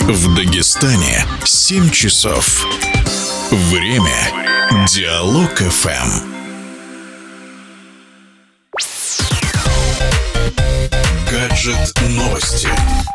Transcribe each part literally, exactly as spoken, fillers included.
В Дагестане семь часов. Время Диалог эф эм. Гаджет новости.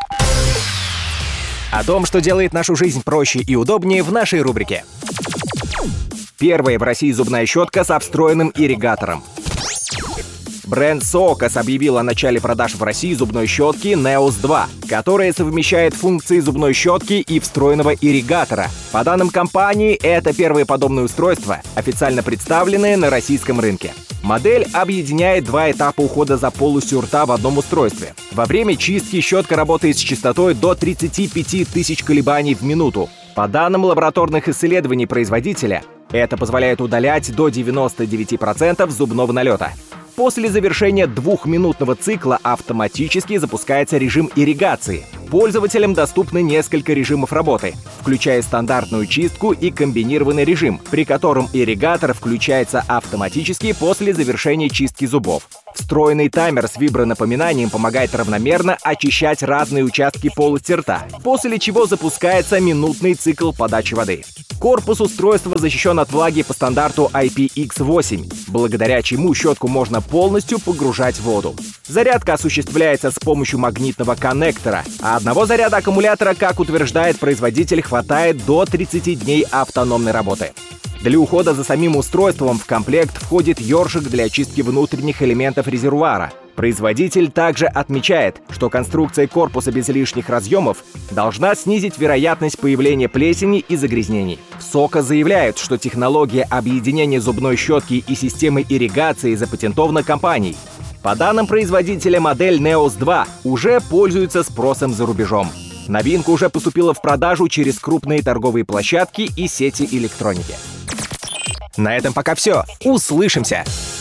О том, что делает нашу жизнь проще и удобнее, в нашей рубрике. Первая в России зубная щетка со встроенным ирригатором. Бренд Сокос объявил о начале продаж в России зубной щетки Неос два, которая совмещает функции зубной щетки и встроенного ирригатора. По данным компании, это первое подобное устройство, официально представленное на российском рынке. Модель объединяет два этапа ухода за полостью рта в одном устройстве. Во время чистки щетка работает с частотой до тридцати пяти тысяч колебаний в минуту. По данным лабораторных исследований производителя, это позволяет удалять до девяноста девяти процентов зубного налета. После завершения двухминутного цикла автоматически запускается режим ирригации. Пользователям доступны несколько режимов работы, включая стандартную чистку и комбинированный режим, при котором ирригатор включается автоматически после завершения чистки зубов. Встроенный таймер с вибронапоминанием помогает равномерно очищать разные участки полости рта, после чего запускается минутный цикл подачи воды. Корпус устройства защищен от влаги по стандарту ай пи икс восемь, благодаря чему щетку можно полностью погружать в воду. Зарядка осуществляется с помощью магнитного коннектора, а одного заряда аккумулятора, как утверждает производитель, хватает до тридцати дней автономной работы. Для ухода за самим устройством в комплект входит ёршик для очистки внутренних элементов резервуара. Производитель также отмечает, что конструкция корпуса без лишних разъемов должна снизить вероятность появления плесени и загрязнений. В Сокос заявляют, что технология объединения зубной щетки и системы ирригации запатентована компанией. По данным производителя, модель Неос два уже пользуется спросом за рубежом. Новинка уже поступила в продажу через крупные торговые площадки и сети электроники. На этом пока все. Услышимся!